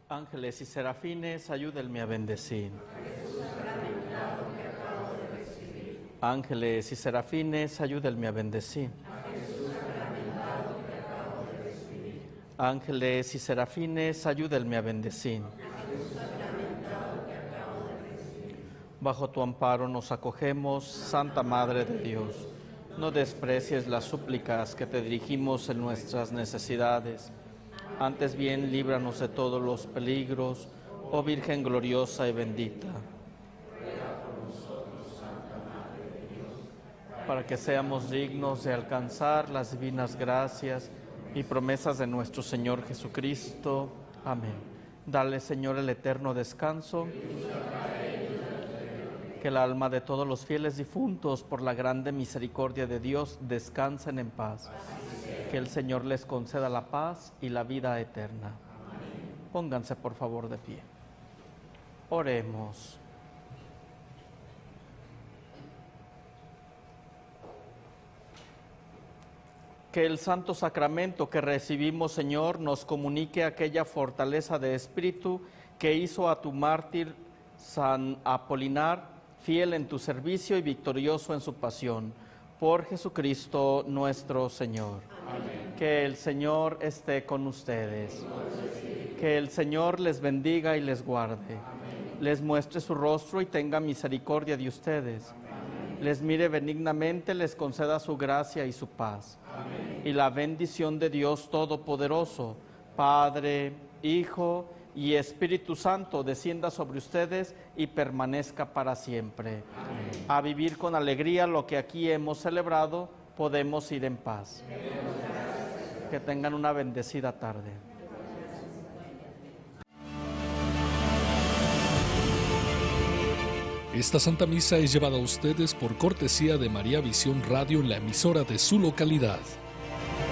Ángeles y serafines, ayúdenme a bendecir. Ángeles y serafines, ayúdenme a bendecir. Ángeles y serafines, ayúdenme a bendecir. Bajo tu amparo nos acogemos, Santa Madre de Dios. No desprecies las súplicas que te dirigimos en nuestras necesidades. Antes bien, líbranos de todos los peligros, oh Virgen gloriosa y bendita. Para que seamos dignos de alcanzar las divinas gracias y promesas de nuestro Señor Jesucristo. Amén. Dale, Señor, el eterno descanso. Que el alma de todos los fieles difuntos, por la grande misericordia de Dios, descansen en paz. Que el Señor les conceda la paz y la vida eterna. Pónganse, por favor, de pie. Oremos. Que el santo sacramento que recibimos, Señor, nos comunique aquella fortaleza de espíritu que hizo a tu mártir San Apolinar fiel en tu servicio y victorioso en su pasión. Por Jesucristo nuestro Señor. Amén. Que el Señor esté con ustedes. Que el Señor les bendiga y les guarde. Amén. Les muestre su rostro y tenga misericordia de ustedes. Amén. Les mire benignamente, les conceda su gracia y su paz. Amén. Y la bendición de Dios Todopoderoso, Padre, Hijo y Espíritu Santo, descienda sobre ustedes y permanezca para siempre. Amén. A vivir con alegría lo que aquí hemos celebrado, podemos ir en paz. Que tengan una bendecida tarde. Esta Santa Misa es llevada a ustedes por cortesía de María Visión Radio en la emisora de su localidad.